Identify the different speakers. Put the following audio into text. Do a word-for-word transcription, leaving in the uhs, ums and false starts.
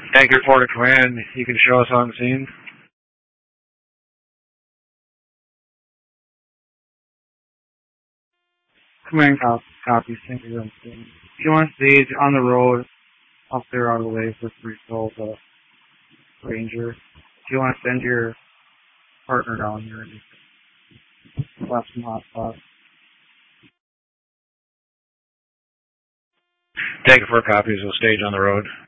Speaker 1: Tank report to command. You can show us on the scene.
Speaker 2: Command cop, copy. Tank is on scene. If you want stage on the road, up there on the way for free soul the Ranger. If you want to send your partner down here and just left some hot spots.
Speaker 1: Tank report copies. We'll stage on the road.